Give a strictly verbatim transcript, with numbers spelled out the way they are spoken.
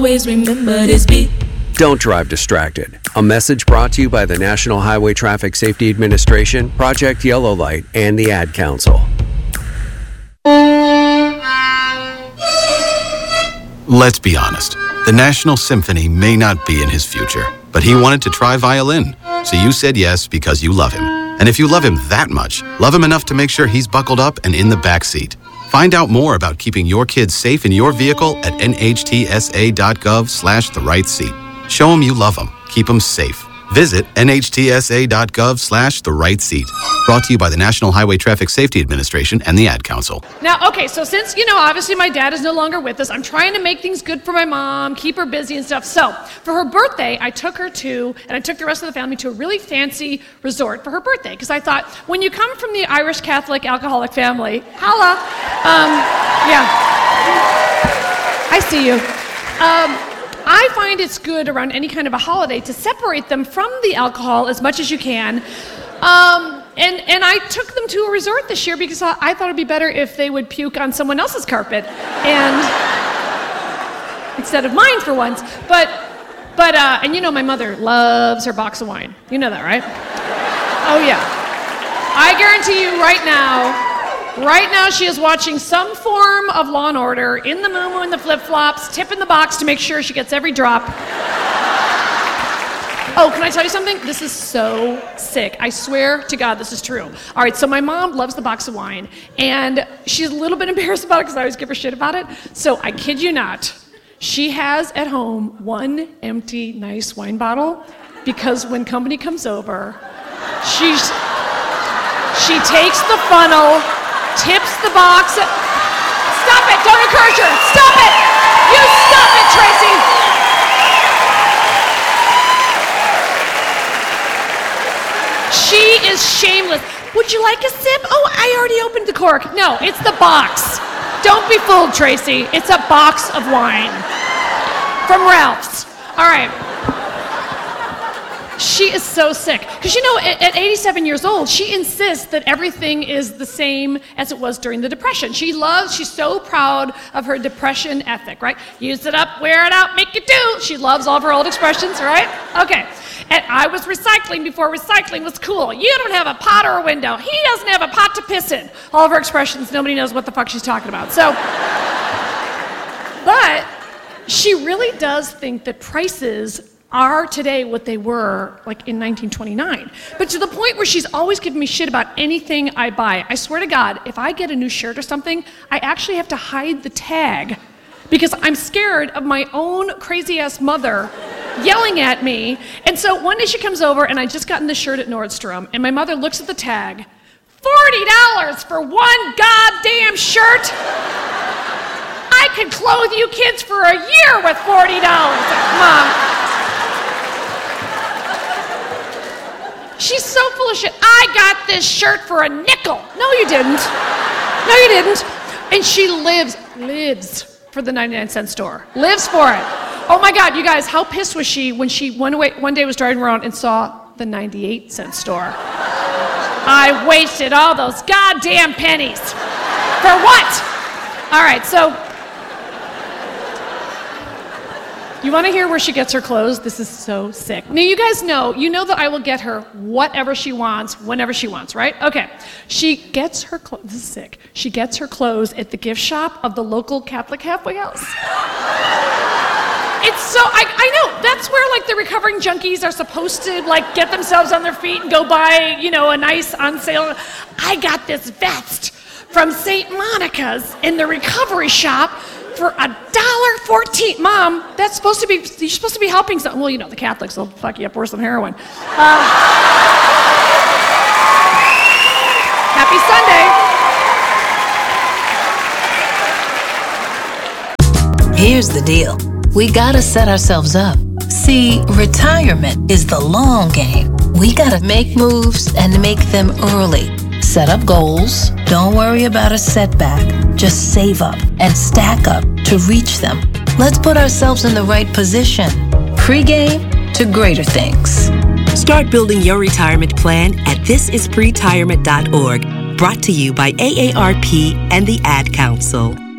Always remember this beat. Don't drive distracted. A message brought to you by the National Highway Traffic Safety Administration, Project Yellow Light, and the Ad Council. Let's be honest. The National Symphony may not be in his future, but he wanted to try violin. So you said yes because you love him. And if you love him that much, love him enough to make sure he's buckled up and in the back seat. Find out more about keeping your kids safe in your vehicle at nhtsa.gov slash the right seat. Show them you love them. Keep them safe. Visit nhtsa.gov slash the right seat. Brought to you by the National Highway Traffic Safety Administration and the Ad Council. Now, okay, so since, you know, obviously my dad is no longer with us, I'm trying to make things good for my mom, keep her busy and stuff. So for her birthday, I took her to, and I took the rest of the family to a really fancy resort for her birthday. Because I thought, when you come from the Irish Catholic alcoholic family, holla, um, yeah, I see you. Um, I find it's good around any kind of a holiday to separate them from the alcohol as much as you can. Um, and, and I took them to a resort this year because I, I thought it'd be better if they would puke on someone else's carpet and instead of mine for once. But, but uh, and you know my mother loves her box of wine. You know that, right? Oh yeah. I guarantee you right now, Right now, she is watching some form of Law and Order in the moo-moo and the flip-flops, tipping the box to make sure she gets every drop. Oh, can I tell you something? This is so sick. I swear to God this is true. All right, so my mom loves the box of wine, and she's a little bit embarrassed about it because I always give her shit about it. So I kid you not, she has at home one empty, nice wine bottle because when company comes over, she's, she takes the funnel, tips the box. Stop it! Don't encourage her! Stop it! You stop it, Tracy! She is shameless. Would you like a sip? Oh, I already opened the cork. No, it's the box. Don't be fooled, Tracy. It's a box of wine from Ralph's. All right. She is so sick. Because, you know, at, at eighty-seven years old, she insists that everything is the same as it was during the Depression. She loves, she's so proud of her Depression ethic, right? Use it up, wear it out, make it do. She loves all of her old expressions, right? Okay. And I was recycling before recycling was cool. You don't have a pot or a window. He doesn't have a pot to piss in. All of her expressions, nobody knows what the fuck she's talking about. So, but she really does think that prices are today what they were like in nineteen twenty-nine. But to the point where she's always giving me shit about anything I buy. I swear to God, if I get a new shirt or something, I actually have to hide the tag because I'm scared of my own crazy ass mother yelling at me. And so one day she comes over and I just gotten this shirt at Nordstrom and my mother looks at the tag, forty dollars for one goddamn shirt? I could clothe you kids for a year with forty dollars, Mom. She's so full of shit. I got this shirt for a nickel. No, you didn't. No, you didn't. And she lives, lives for the ninety-nine cent store. Lives for it. Oh my God, you guys, how pissed was she when she one, way, one day was driving around and saw the ninety-eight cent store? I wasted all those goddamn pennies. For what? All right, so you want to hear where she gets her clothes? This is so sick. Now, you guys know, you know that I will get her whatever she wants, whenever she wants, right? Okay. She gets her clothes, this is sick. She gets her clothes at the gift shop of the local Catholic halfway house. It's so, I, I know, that's where like the recovering junkies are supposed to like get themselves on their feet and go buy, you know, a nice on sale. I got this vest from Saint Monica's in the recovery shop for a dollar fourteen. Mom, that's supposed to be, you're supposed to be helping some, well, you know, the Catholics will fuck you up worse than heroin. Uh, happy Sunday. Here's the deal. We gotta set ourselves up. See, retirement is the long game. We gotta make moves and make them early. Set up goals. Don't worry about a setback. Just save up and stack up to reach them. Let's put ourselves in the right position. Pre-game to greater things. Start building your retirement plan at this is pre retirement dot org. Brought to you by A A R P and the Ad Council.